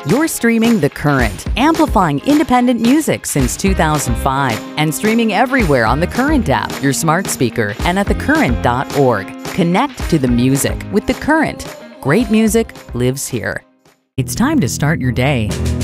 You're streaming The Current, amplifying independent music since 2005 and streaming everywhere on The Current app, your smart speaker, and at thecurrent.org. Connect to the music with The Current. Great music lives here. It's time to start your day